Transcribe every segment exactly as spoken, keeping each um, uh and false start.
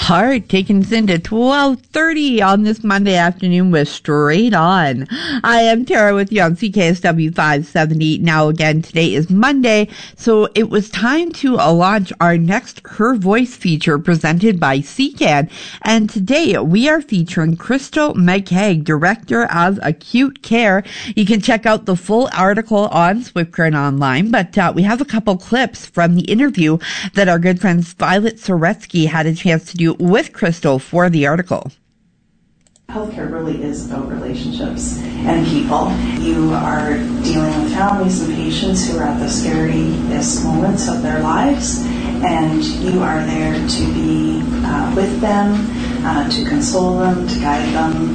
Heart taking us into twelve thirty on this Monday afternoon with Straight On. I am Tara with you on C K S W five seventy. Now again, today is Monday, so it was time to uh, launch our next Her Voice feature presented by C C A N. And today we are featuring Crystal McKeag, Director of Acute Care. You can check out the full article on Swift Current Online, but uh, we have a couple clips from the interview that our good friends Violet Soretsky had a chance to do with Crystal for the article. Healthcare really is about relationships and people. You are dealing with families and patients who are at the scariest moments of their lives, and you are there to be uh, with them, uh, to console them, to guide them.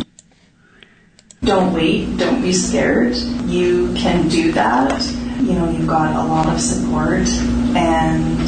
Don't wait, don't be scared. You can do that. You know, you've got a lot of support and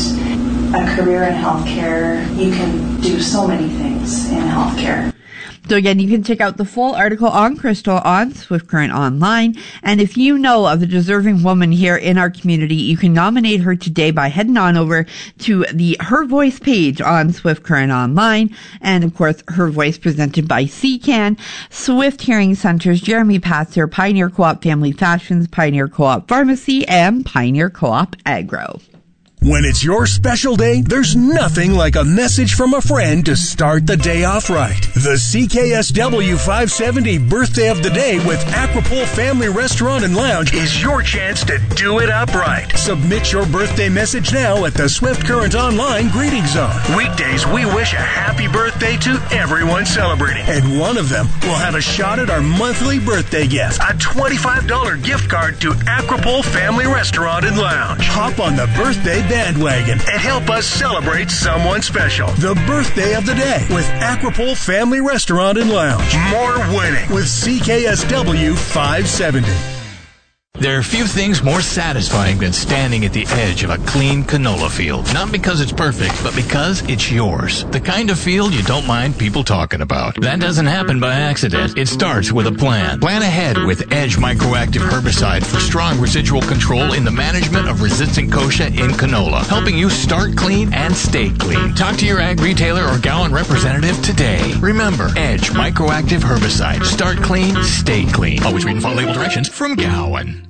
a career in healthcare. You can do so many things in healthcare. So again, you can check out the full article on Crystal on Swift Current Online. And if you know of a deserving woman here in our community, you can nominate her today by heading on over to the Her Voice page on Swift Current Online. And of course, Her Voice presented by C C A N, Swift Hearing Centers, Jeremy Passer, Pioneer Co-op Family Fashions, Pioneer Co-op Pharmacy, and Pioneer Co-op Agro. When it's your special day, there's nothing like a message from a friend to start the day off right. The C K S W five seventy Birthday of the Day with Aquapole Family Restaurant and Lounge is your chance to do it up right. Submit your birthday message now at the Swift Current Online Greeting Zone. Weekdays, we wish a happy birthday to everyone celebrating. And one of them will have a shot at our monthly birthday gift, a twenty-five dollars gift card to Aquapole Family Restaurant and Lounge. Hop on the birthday bandwagon and help us celebrate someone special. The Birthday of the Day with Aquapole Family Restaurant and Lounge. More winning with C K S W five seventy. There are few things more satisfying than standing at the edge of a clean canola field. Not because it's perfect, but because it's yours. The kind of field you don't mind people talking about. That doesn't happen by accident. It starts with a plan. Plan ahead with Edge Microactive Herbicide for strong residual control in the management of resistant kochia in canola, helping you start clean and stay clean. Talk to your ag retailer or Gowan representative today. Remember, Edge Microactive Herbicide. Start clean, stay clean. Always read and follow label directions from Gowan.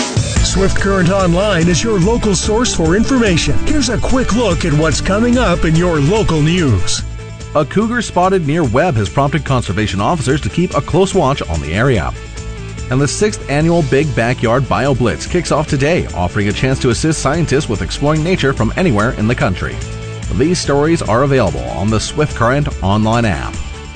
Swift Current Online is your local source for information. Here's a quick look at what's coming up in your local news. A cougar spotted near Webb has prompted conservation officers to keep a close watch on the area. And the sixth annual Big Backyard Bio Blitz kicks off today, offering a chance to assist scientists with exploring nature from anywhere in the country. These stories are available on the Swift Current Online app.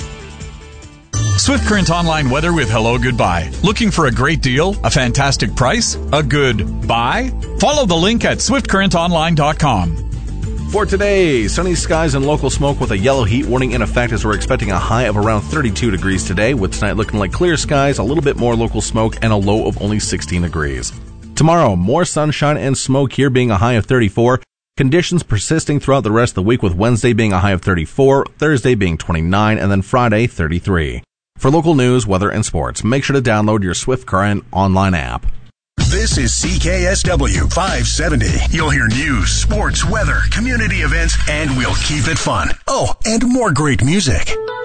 Swift Current Online weather with Hello Goodbye. Looking for a great deal? A fantastic price? A good buy? Follow the link at swift current online dot com. For today, sunny skies and local smoke with a yellow heat warning in effect as we're expecting a high of around thirty-two degrees today, with tonight looking like clear skies, a little bit more local smoke, and a low of only sixteen degrees. Tomorrow, more sunshine and smoke here being a high of thirty-four. Conditions persisting throughout the rest of the week, with Wednesday being a high of thirty-four, Thursday being twenty-nine, and then Friday thirty-three. For local news, weather, and sports, make sure to download your Swift Current Online app. This is C K S W five seventy. You'll hear news, sports, weather, community events, and we'll keep it fun. Oh, and more great music.